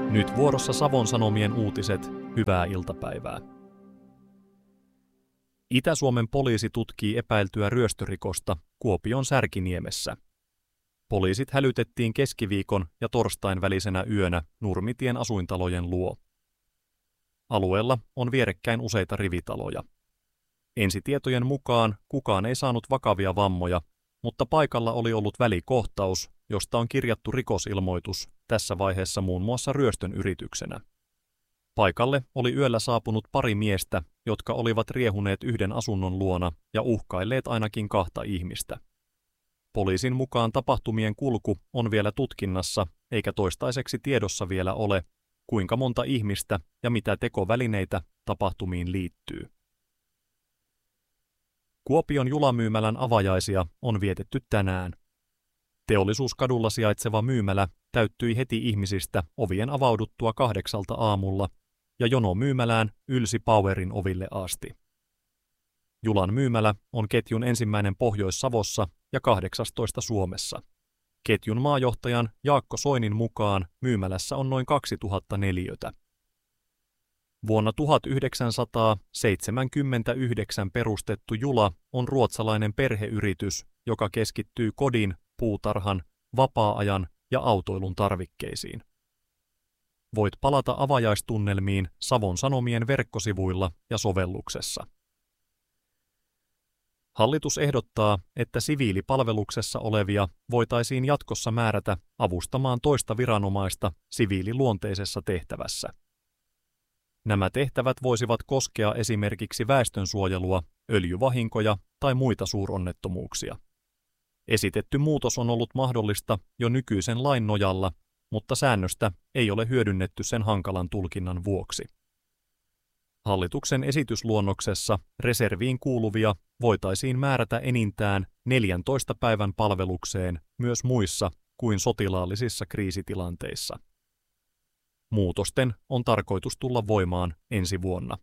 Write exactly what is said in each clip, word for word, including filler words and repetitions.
Nyt vuorossa Savon Sanomien uutiset. Hyvää iltapäivää. Itä-Suomen poliisi tutkii epäiltyä ryöstörikosta Kuopion Särkiniemessä. Poliisit hälytettiin keskiviikon ja torstain välisenä yönä Nurmitien asuintalojen luo. Alueella on vierekkäin useita rivitaloja. Ensitietojen mukaan kukaan ei saanut vakavia vammoja, mutta paikalla oli ollut välikohtaus, josta on kirjattu rikosilmoitus, tässä vaiheessa muun muassa ryöstön yrityksenä. Paikalle oli yöllä saapunut pari miestä, jotka olivat riehuneet yhden asunnon luona ja uhkailleet ainakin kahta ihmistä. Poliisin mukaan tapahtumien kulku on vielä tutkinnassa, eikä toistaiseksi tiedossa vielä ole, kuinka monta ihmistä ja mitä tekovälineitä tapahtumiin liittyy. Kuopion Julamyymälän avajaisia on vietetty tänään. Teollisuuskadulla sijaitseva myymälä täyttyi heti ihmisistä ovien avauduttua kahdeksalta aamulla, ja jono myymälään ylsi Powerin oville asti. Julan myymälä on ketjun ensimmäinen Pohjois-Savossa ja kahdeksastoista Suomessa. Ketjun maajohtajan Jaakko Soinin mukaan myymälässä on noin kaksituhatta neliötä. Vuonna tuhatyhdeksänsataaseitsemänkymmentäyhdeksän perustettu Jula on ruotsalainen perheyritys, joka keskittyy kodin, puutarhan, vapaa-ajan ja autoilun tarvikkeisiin. Voit palata avajaistunnelmiin Savon Sanomien verkkosivuilla ja sovelluksessa. Hallitus ehdottaa, että siviilipalveluksessa olevia voitaisiin jatkossa määrätä avustamaan toista viranomaista siviililuonteisessa tehtävässä. Nämä tehtävät voisivat koskea esimerkiksi väestönsuojelua, öljyvahinkoja tai muita suuronnettomuuksia. Esitetty muutos on ollut mahdollista jo nykyisen lain nojalla, mutta säännöstä ei ole hyödynnetty sen hankalan tulkinnan vuoksi. Hallituksen esitysluonnoksessa reserviin kuuluvia voitaisiin määrätä enintään neljäntoista päivän palvelukseen myös muissa kuin sotilaallisissa kriisitilanteissa. Muutosten on tarkoitus tulla voimaan ensi vuonna.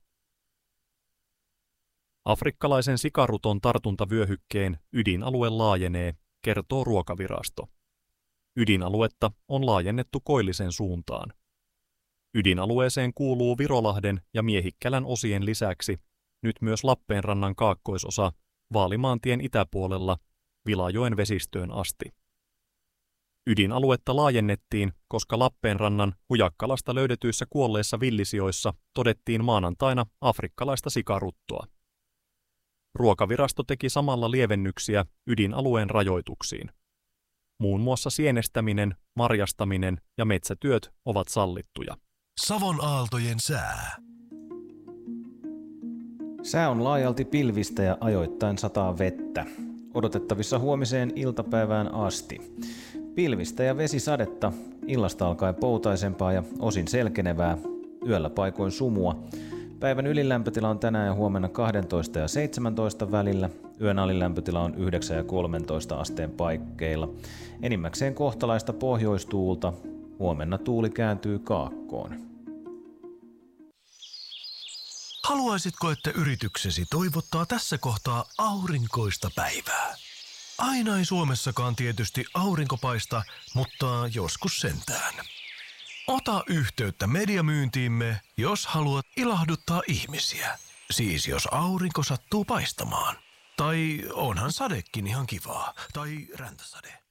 Afrikkalaisen sikaruton tartuntavyöhykkeen ydinalue laajenee, kertoo Ruokavirasto. Ydinaluetta on laajennettu koillisen suuntaan. Ydinalueeseen kuuluu Virolahden ja Miehikkälän osien lisäksi nyt myös Lappeenrannan kaakkoisosa Vaalimaantien itäpuolella Vilajoen vesistöön asti. Ydinaluetta laajennettiin, koska Lappeenrannan Hujakkalasta löydetyissä kuolleissa villisijoissa todettiin maanantaina afrikkalaista sikaruttoa. Ruokavirasto teki samalla lievennyksiä ydinalueen rajoituksiin. Muun muassa sienestäminen, marjastaminen ja metsätyöt ovat sallittuja. Savon aaltojen sää. Sää on laajalti pilvistä ja ajoittain sataa vettä. Odotettavissa huomiseen iltapäivään asti. Pilvistä ja vesisadetta, illasta alkaen poutaisempaa ja osin selkenevää, yöllä paikoin sumua. Päivän ylilämpötila on tänään ja huomenna kaksitoista ja seitsemäntoista välillä. Yön alilämpötila on yhdeksän ja kolmetoista asteen paikkeilla. Enimmäkseen kohtalaista pohjoistuulta. Huomenna tuuli kääntyy kaakkoon. Haluaisitko, että yrityksesi toivottaa tässä kohtaa aurinkoista päivää? Aina ei Suomessakaan tietysti aurinko paista, mutta joskus sentään. Ota yhteyttä mediamyyntiimme, jos haluat ilahduttaa ihmisiä. Siis jos aurinko sattuu paistamaan. Tai onhan sadekin ihan kivaa. Tai räntäsade.